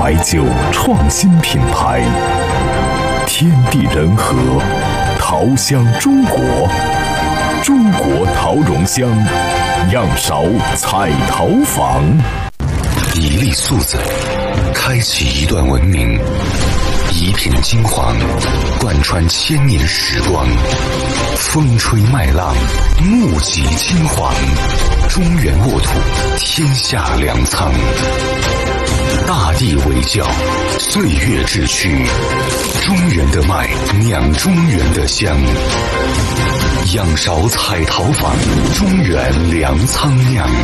怀旧创新品牌，天地人和，桃香中国，中国桃蓉香，样勺彩桃坊。 一粒素子，开启一段文明；一品金黄，贯穿千年时光。风吹麦浪，目击金黄，中原沃土，天下粮仓。大地为教，岁月志趣，中原的麦酿中原的香。样勺彩桃坊，中原粮仓酿。